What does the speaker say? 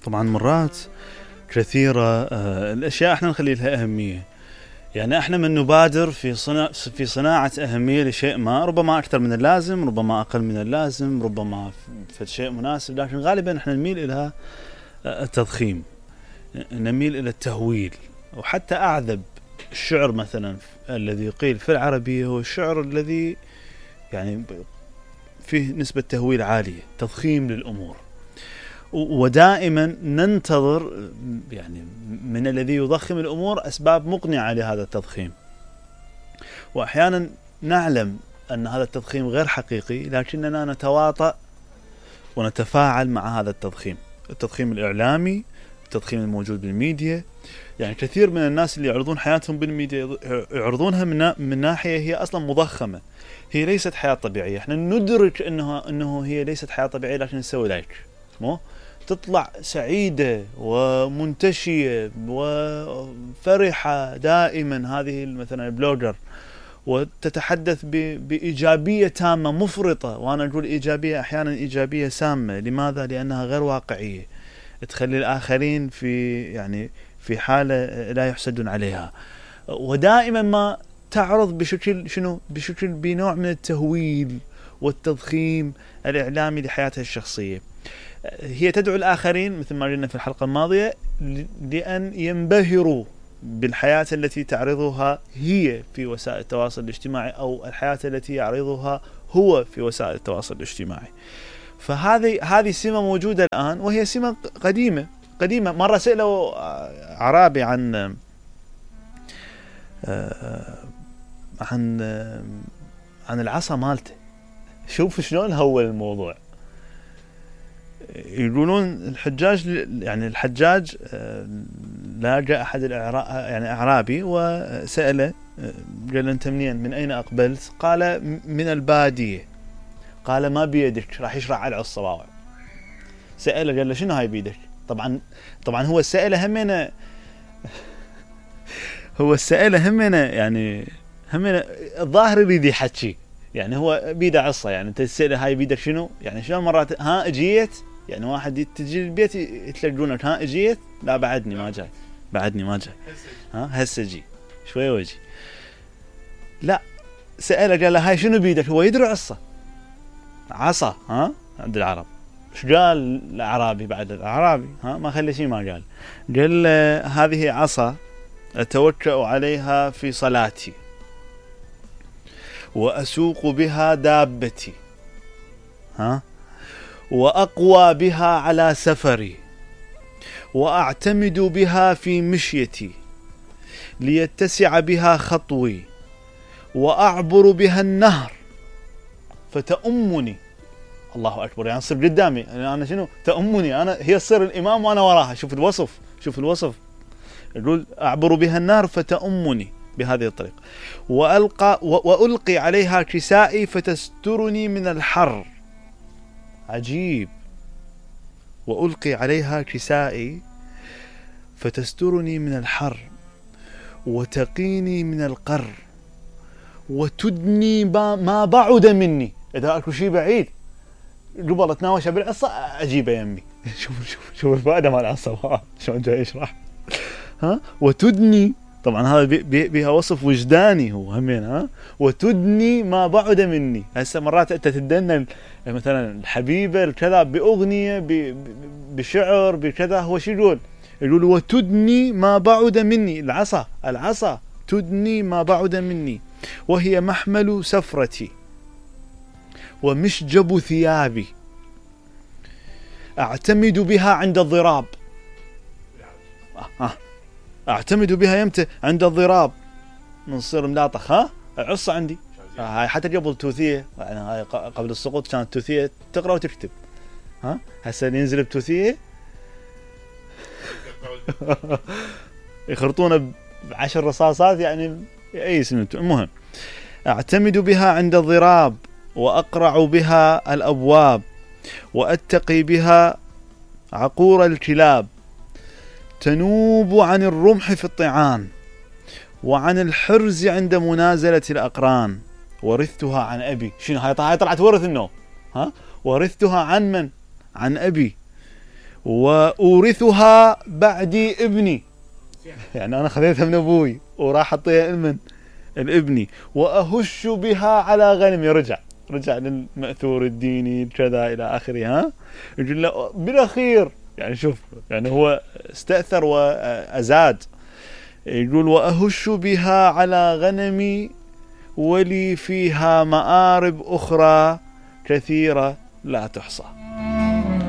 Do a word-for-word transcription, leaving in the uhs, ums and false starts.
طبعا مرات كثيرة الأشياء احنا نخلي لها أهمية. يعني احنا من نبادر في صناعة في صناعة أهمية لشيء ما، ربما أكثر من اللازم، ربما أقل من اللازم، ربما في شيء مناسب، لكن غالبا احنا نميل إلى التضخيم، نميل إلى التهويل. وحتى أعذب الشعر مثلا الذي قيل في العربية هو الشعر الذي يعني فيه نسبة تهويل عالية، تضخيم للأمور. ودائما ننتظر يعني من الذي يضخم الأمور أسباب مقنعة لهذا التضخيم، وأحيانا نعلم أن هذا التضخيم غير حقيقي، لكننا نتواطأ ونتفاعل مع هذا التضخيم، التضخيم الإعلامي، التضخيم الموجود بالميديا. يعني كثير من الناس اللي يعرضون حياتهم بالميديا يعرضونها من من ناحية هي أصلا مضخمة، هي ليست حياة طبيعية. احنا ندرك انه انه هي ليست حياة طبيعية، لكن نسوي لايك، مو تطلع سعيدة ومنتشية وفرحة دائما هذه مثلا البلوجر، وتتحدث بإيجابية تامة مفرطة. وأنا أقول إيجابية أحيانا إيجابية سامة. لماذا؟ لأنها غير واقعية، تخلي الآخرين في يعني في حالة لا يحسدون عليها. ودائما ما تعرض بشكل شنو بشكل بنوع من التهويل والتضخيم الإعلامي لحياتها الشخصية. هي تدعو الآخرين مثل ما قلنا في الحلقة الماضية لأن ينبهروا بالحياة التي تعرضها هي في وسائل التواصل الاجتماعي، أو الحياة التي يعرضها هو في وسائل التواصل الاجتماعي. فهذه هذه سمة موجودة الآن، وهي سمة قديمة قديمة. مرة سألوا عرابي عن عن عن العصا مالته، شوف شلون هو الموضوع. يقولون الحجاج يعني الحجاج لاقى أحد يعني أعرابي وسأله، قال أنت منين؟ من أين أقبلت؟ قال من البادية. قال ما بيدك؟ راح يشرع على الصواوع. سأله قال له شنو هاي بيدك؟ طبعا طبعا هو السائل همنا هو السائل همنا يعني همنا الظاهر يريد يحكي، يعني هو بيده عصا. يعني انت تسأله هاي بيدك شنو؟ يعني شلون مرات ها اجيت، يعني واحد تجي البيت يتلقونك ها اجيت، لا بعدني ما جاي، بعدني ما جاي، ها هسه جي شوي وجي. لا، سأله قال له هاي شنو بيدك؟ هو يدري عصا، عصا ها عند العرب. ايش قال الاعرابي بعد الاعرابي؟ ها ما خلي شيء ما قال. قال هذه عصا أتوكأ عليها في صلاتي، وأسوق بها دابتي، ها وأقوى بها على سفري، وأعتمد بها في مشيتي، ليتسع بها خطوي، وأعبر بها النهر فتأمني. الله أكبر، يعني صير قدامي يعني أنا شنو تأمني، أنا هي تصير الإمام وأنا وراها. شوف الوصف، شوف الوصف. يقول أعبر بها النار فتأمني بهذه الطريقة، وألقى وألقي عليها كسائي فتسترني من الحر. عجيب. وألقي عليها كسائي فتسترني من الحر، وتقيني من القر، وتدني ما بعد مني. إذا أكو شيء بعيد قبل أتناوش بالعصا أجيبه يمي. شوف شوف شوف الفائدة مع العصا شلون جاي يشرح. ها وتدني، طبعا هذا بي بيها وصف وجداني هو همين. ها وتدني ما بعد مني. هسه مرات انت تدنى مثلا الحبيبه الكذا باغنيه بشعر بكذا، هو شو يقول؟ يقول وتدني ما بعد مني. العصا العصا تدني ما بعد مني، وهي محمل سفرتي ومشجب ثيابي، اعتمد بها عند الضراب. آه. اعتمد بها يمتى؟ عند الضراب نصير ملاطخ. ها عصا عندي هاي حتى قبل توثيه، يعني هاي قبل السقوط كانت توثيه تقرا وتكتب. ها هسه ينزل بتوثيه يخرطونه بعشر رصاصات، يعني اي سنه. المهم اعتمد بها عند الضراب، واقرع بها الابواب، واتقي بها عقور الكلاب، تنوب عن الرمح في الطعان، وعن الحرز عند منازلة الأقران. ورثتها عن أبي. شنو هاي؟ هاي طلعت ورث النو. ها ورثتها عن من؟ عن أبي. وأورثها بعدي ابني، يعني أنا خذيتها من أبوي وراح أعطيها من الابني، وأهش بها على غنمي. رجع رجع للمأثور الديني كذا إلى آخره. ها يقول له بالأخير، يعني شوف، يعني هو استأثر وأزاد. يقول وأهش بها على غنمي ولي فيها مآرب أخرى كثيرة لا تحصى.